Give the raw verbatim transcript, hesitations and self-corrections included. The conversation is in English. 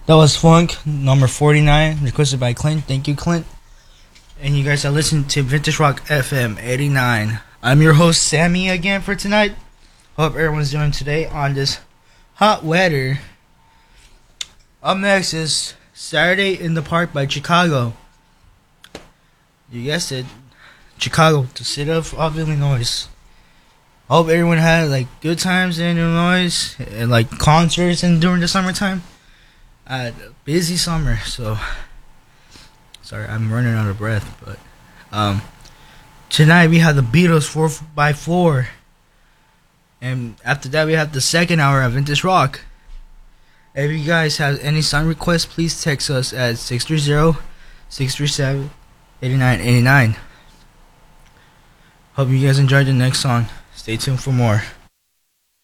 That was Funk, number forty-nine, requested by Clint. Thank you, Clint. And you guys are listening to Vintage Rock F M eighty-nine. I'm your host, Sammy, again for tonight. Hope everyone's doing today on this hot weather. Up next is Saturday in the Park by Chicago. You guessed it. Chicago, the city of, of Illinois. Hope everyone had like good times in Illinois and like concerts and during the summertime. I had a busy summer, so sorry I'm running out of breath. But um, tonight we have the Beatles four by four, and after that we have the second hour of Vintage Rock. If you guys have any song requests, please text us at six three zero, six three seven, eight nine eight nine. Hope you guys enjoyed the next song. Stay tuned for more.